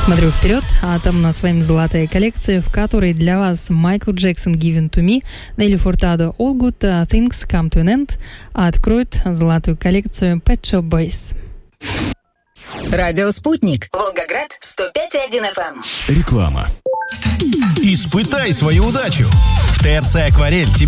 Смотрю вперед, а там у нас с вами золотая коллекция, в которой для вас Майкл Джексон «Given to Me», Нелли Фуртадо «All Good Things Come to an End», а откроет золотую коллекцию Pet Shop Boys. Радио «Спутник». Волгоград, 105,1 FM. Реклама. Испытай свою удачу. В ТРЦ «Акварель» тебе